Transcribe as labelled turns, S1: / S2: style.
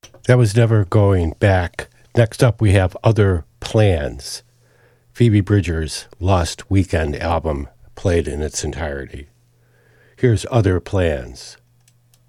S1: That was Never Going Back. Next up, we have Other Plans, Phoebe Bridgers' Lost Weekend album played in its entirety. Here's Other Plans.